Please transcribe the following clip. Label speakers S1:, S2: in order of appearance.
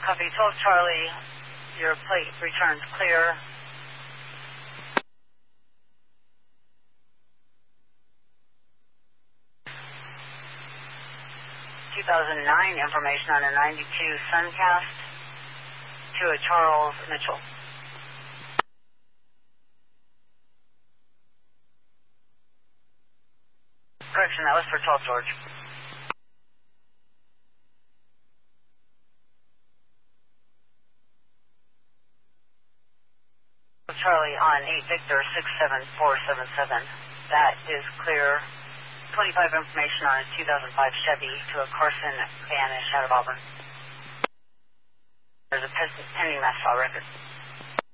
S1: Copy 12 Charlie, your plate returns clear. 2009 information on a 92 Suncast to a Charles Mitchell. Correction, that was for 12 George. Charlie on 8 Victor 67477. That is clear. 25 information on a 2005 Chevy to a Carson Vanish out of Auburn. There's a pending mass file record.